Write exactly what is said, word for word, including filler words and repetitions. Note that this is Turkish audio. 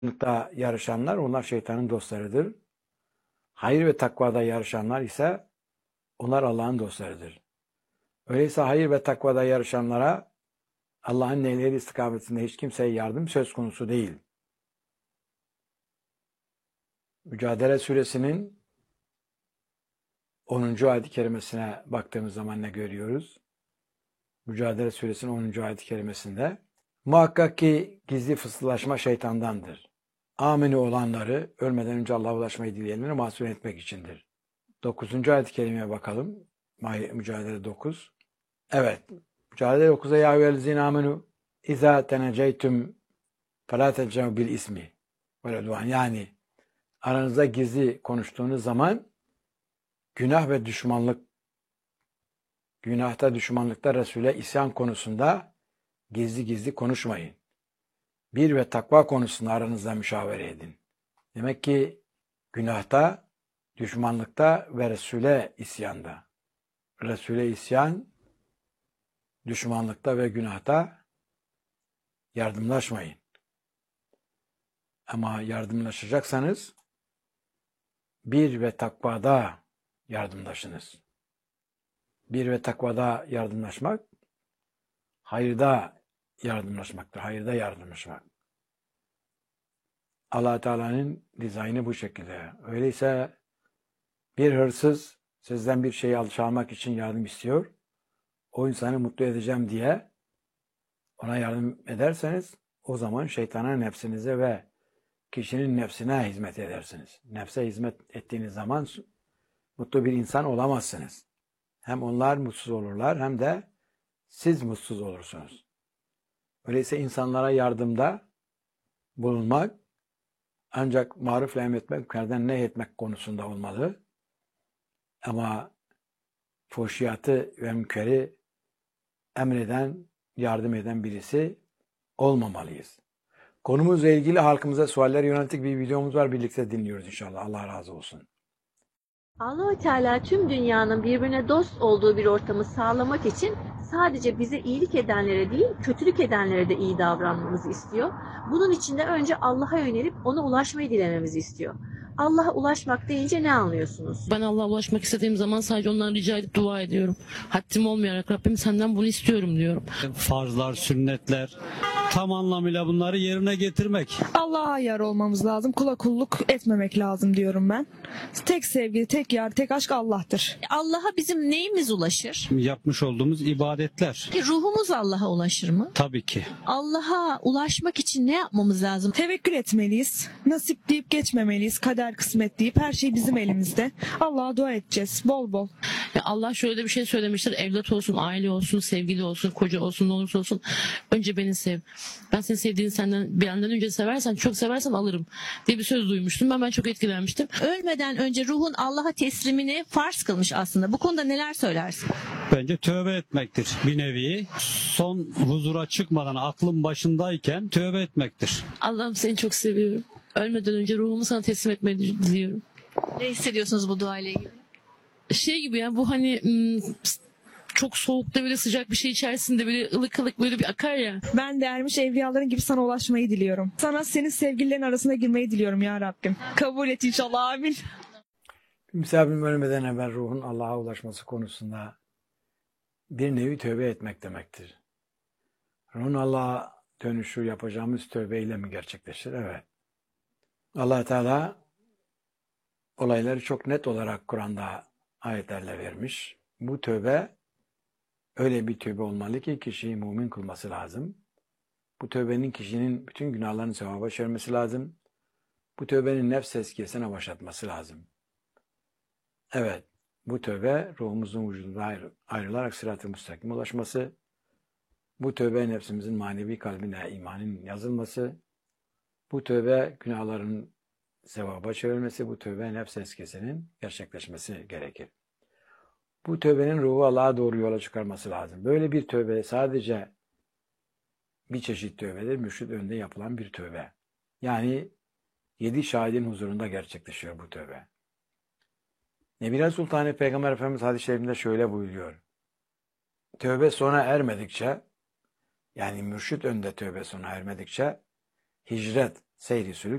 da yarışanlar onlar şeytanın dostlarıdır. Hayır ve takvada yarışanlar ise onlar Allah'ın dostlarıdır. Öyleyse hayır ve takvada yarışanlara Allah'ın neyleri istikametinde hiç kimseye yardım söz konusu değil. Mücadele Suresinin onuncu ayet-i kerimesine baktığımız zaman ne görüyoruz? Mücadele Suresinin onuncu ayet-i kerimesinde muhakkak ki gizli fısıldaşma şeytandandır. Amini olanları ölmeden önce Allah'a ulaşmayı dileyenleri mahzun etmek içindir. dokuzuncu ayet-i kerimeye bakalım. Mücadele dokuz. Evet. Mücadele dokuzda ya eyyühellezine amenu izâ teneceytüm felâ teceu bil ismi. Yani aranızda gizli konuştuğunuz zaman günah ve düşmanlık, günahta düşmanlıkta Resul'e isyan konusunda gizli gizli konuşmayın. Bir ve takva konusunda aranızda müşavere edin. Demek ki günahta, düşmanlıkta ve Resul'e isyanda. Resul'e isyan, düşmanlıkta ve günahta yardımlaşmayın. Ama yardımlaşacaksanız bir ve takvada yardımlaşınız. Bir ve takvada yardımlaşmak, hayırda yardımlaşmaktır. Hayırda yardımlaşmak. Allah Teala'nın dizaynı bu şekilde. Öyleyse bir hırsız sizden bir şeyi çalmak için yardım istiyor. O insanı mutlu edeceğim diye ona yardım ederseniz o zaman şeytana, nefsinize ve kişinin nefsine hizmet edersiniz. Nefse hizmet ettiğiniz zaman mutlu bir insan olamazsınız. Hem onlar mutsuz olurlar hem de siz mutsuz olursunuz. Öyleyse insanlara yardımda bulunmak ancak marufla emretmek, münkerden nehyetmek konusunda olmalı. Ama fuhşiyatı ve münkeri emreden, yardım eden birisi olmamalıyız. Konumuzla ilgili halkımıza sualler yönelik bir videomuz var. Birlikte dinliyoruz inşallah. Allah razı olsun. Allah-u Teala tüm dünyanın birbirine dost olduğu bir ortamı sağlamak için sadece bize iyilik edenlere değil, kötülük edenlere de iyi davranmamızı istiyor. Bunun için de önce Allah'a yönelip ona ulaşmayı dilememizi istiyor. Allah'a ulaşmak deyince ne anlıyorsunuz? Ben Allah'a ulaşmak istediğim zaman sadece ondan rica edip dua ediyorum. Haddim olmayarak Rabbim senden bunu istiyorum diyorum. Farzlar, sünnetler, tam anlamıyla bunları yerine getirmek. Allah'a yar olmamız lazım. Kula kulluk etmemek lazım diyorum ben. Tek sevgi, tek yar, tek aşk Allah'tır. Allah'a bizim neyimiz ulaşır? Yapmış olduğumuz ibadetler. Ki ruhumuz Allah'a ulaşır mı? Tabii ki. Allah'a ulaşmak için ne yapmamız lazım? Tevekkül etmeliyiz. Nasip deyip geçmemeliyiz. Kader kısmet deyip her şey bizim elimizde. Allah'a dua edeceğiz bol bol. Ya Allah şöyle de bir şey söylemiştir. Evlat olsun, aile olsun, sevgili olsun, koca olsun, ne olursa olsun. Önce beni sev. Ben seni sevdiğini senden bir andan önce seversen, çok seversen alırım diye bir söz duymuştum. Ben ben çok etkilenmiştim. Ölmeden önce ruhun Allah'a teslimini farz kılmış aslında. Bu konuda neler söylersin? Bence tövbe etmektir bir nevi. Son huzura çıkmadan aklın başındayken tövbe etmektir. Allah'ım seni çok seviyorum. Ölmeden önce ruhumu sana teslim etmeyi diliyorum. Ne hissediyorsunuz bu dua ile ilgili? Şey gibi ya bu hani çok soğukta böyle sıcak bir şey içerisinde böyle ılık ılık böyle bir akar ya. Ben de ermiş evliyaların gibi sana ulaşmayı diliyorum. Sana senin sevgililerin arasına girmeyi diliyorum ya Rabbim. Kabul et inşallah, amin. Misafirim ölmeden evvel ruhun Allah'a ulaşması konusunda bir nevi tövbe etmek demektir. Ruhun Allah'a dönüşü yapacağımız tövbeyle mi gerçekleşir? Evet. Allah Teala olayları çok net olarak Kur'an'da ayetlerle vermiş. Bu tövbe öyle bir tövbe olmalı ki kişiyi mümin kılması lazım. Bu tövbenin kişinin bütün günahlarını sevaba çevirmesi lazım. Bu tövbenin nefs tezkiyesine başlatması lazım. Evet, bu tövbe ruhumuzun vücuduna ayrılarak sırat-ı müstakime ulaşması, bu tövbe nefsimizin manevi kalbine imanın yazılması, bu tövbe günahların sevaba çevrilmesi, bu tövbe nefs tezkiyesinin gerçekleşmesi gerekir. Bu tövbenin ruhu Allah'a doğru yola çıkarması lazım. Böyle bir tövbe sadece bir çeşit tövbedir, mürşid önünde yapılan bir tövbe. Yani yedi şahidin huzurunda gerçekleşiyor bu tövbe. Nebiler Sultanı Peygamber Efendimiz hadis-i şerifinde şöyle buyuruyor. Tövbe sona ermedikçe, yani mürşid önünde tövbe sona ermedikçe hicret seyri sülük